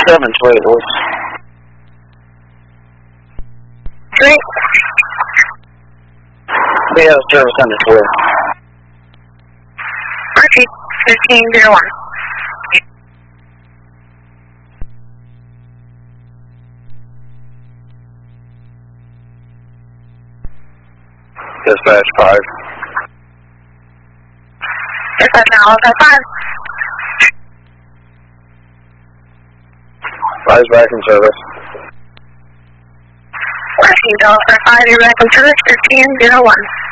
7's waitlist. 3. We have service on this way. Archie, 1501. Dispatch 5. Dispatch now, 5. 5's back in service. Archie, Delta 5, you're back in service, 1501.